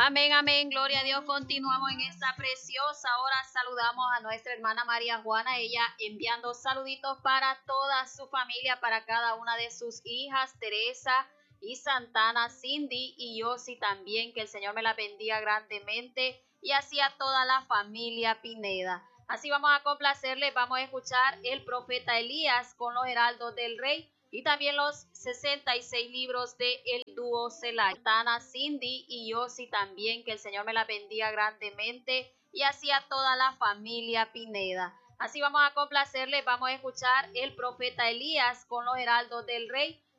Amén, amén, gloria a Dios. Continuamos en esta preciosa hora. Saludamos a nuestra hermana María Juana, ella enviando saluditos para toda su familia, para cada una de sus hijas, Teresa y Santana, Cindy y Yossi también, que el Señor me la bendiga grandemente, y así a toda la familia Pineda. Así vamos a complacerles, vamos a escuchar el profeta Elías con los heraldos del rey, y también los 66 libros de el dúo Celay. Tana, Cindy y Yossi también, que el Señor me la bendiga grandemente, y así a toda la familia Pineda. Así vamos a complacerles, vamos a escuchar el profeta Elías con los heraldos del rey,